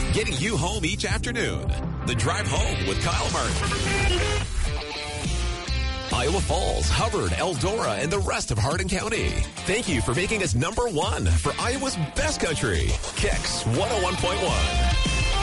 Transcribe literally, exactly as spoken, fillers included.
getting you home each afternoon. The Drive Home with Kyle Martin. Iowa Falls, Hubbard, Eldora, and the rest of Hardin County. Thank you for making us number one for Iowa's best country. Kicks one oh one point one.